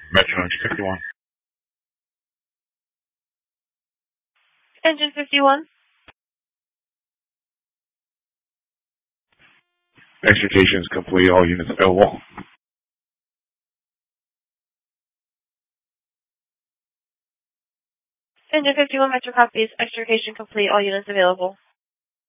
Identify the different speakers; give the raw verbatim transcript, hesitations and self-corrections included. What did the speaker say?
Speaker 1: Metro fifty-one.
Speaker 2: Engine fifty-one.
Speaker 1: Extrication is complete. All units available.
Speaker 2: Engine fifty-one, Metro copies. Extrication complete. All units available.